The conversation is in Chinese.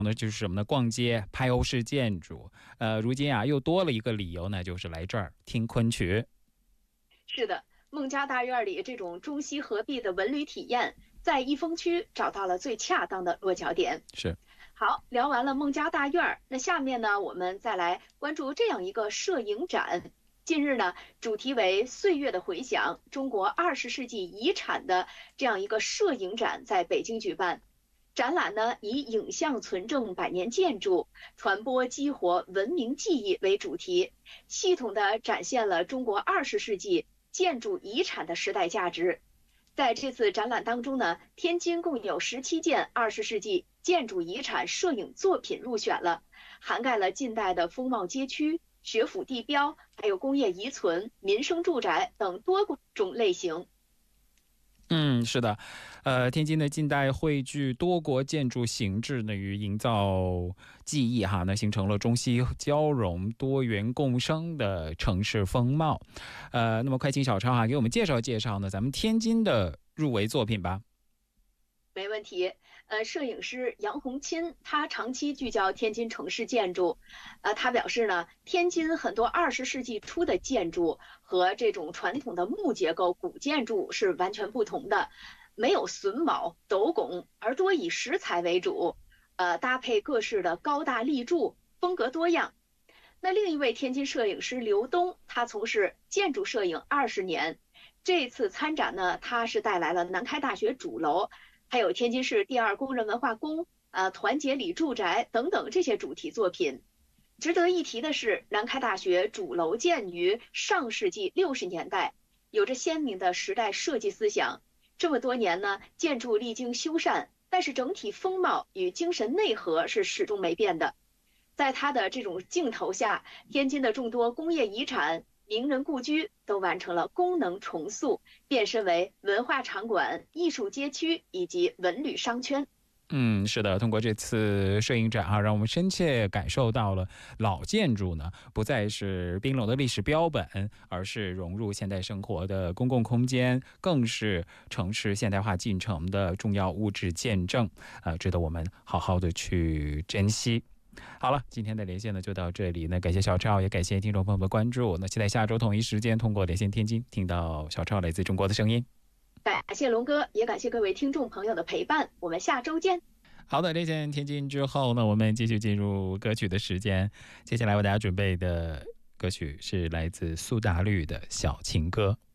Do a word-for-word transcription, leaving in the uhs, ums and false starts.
那就是什么呢？逛街、拍欧式建筑。呃，如今啊，又多了一个理由呢，就是来这儿听昆曲。 是的，孟家大院里这种中西合璧的文旅体验，在益丰区找到了最恰当的落脚点。 是。 好，聊完了孟家大院，那下面呢，我们再来关注这样一个摄影展。近日呢，主题为“岁月的回响：中国二十世纪遗产”的这样一个摄影展在北京举办。展览呢以影像存证百年建筑、传播激活文明记忆为主题，系统地展现了中国二十世纪建筑遗产的时代价值。在这次展览当中呢，天津共有十七件二十世纪建筑遗产摄影作品入选了，涵盖了近代的风貌街区、学府地标，还有工业遗存、民生住宅等多种类型。 嗯，是的，呃，天津的近代汇聚多国建筑形制呢，与营造记忆哈，那形成了中西交融、多元共生的城市风貌。呃，那么快请小超哈给我们介绍介绍呢，咱们天津的入围作品吧。 没问题，呃，摄影师杨红钦，他长期聚焦天津城市建筑，呃，他表示呢，天津很多二十世纪初的建筑和这种传统的木结构古建筑是完全不同的，没有榫卯、斗拱，而多以石材为主，呃，搭配各式的高大立柱，风格多样。那另一位天津摄影师刘东，他从事建筑摄影二十年，这次参展呢，他是带来了南开大学主楼。还有天津市第二工人文化宫、呃团结里住宅等等这些主题作品。值得一提的是，南开大学主楼建于上世纪六十年代，有着鲜明的时代设计思想。这么多年呢，建筑历经修缮，但是整体风貌与精神内核是始终没变的。在它的这种镜头下，天津的众多工业遗产、名人故居都完成了功能重塑，变身为文化场馆、艺术街区以及文旅商圈。 嗯，是的，通过这次摄影展啊，让我们深切感受到了老建筑呢，不再是冰冷的历史标本，而是融入现代生活的公共空间，更是城市现代化进程的重要物质见证，呃，值得我们好好的去珍惜。好了，今天的连线呢就到这里，那感谢小超，也感谢听众朋友们的关注。那期待下周同一时间通过连线天津听到小超来自中国的声音。 感谢龙哥，也感谢各位听众朋友的陪伴，我们下周见。 好的，连线天津之后呢，我们继续进入歌曲的时间。接下来为大家准备的歌曲是来自苏打绿的小情歌。